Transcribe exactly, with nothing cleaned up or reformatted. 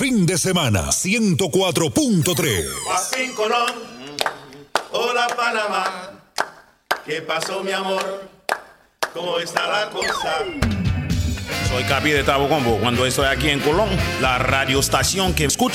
fin de semana. ciento cuatro punto tres. Joaquín Colón, hola Panamá. ¿Qué pasó, mi amor? ¿Cómo está la cosa? Soy Capi de Tabo Combo. Cuando estoy aquí en Colón, la radioestación que escucha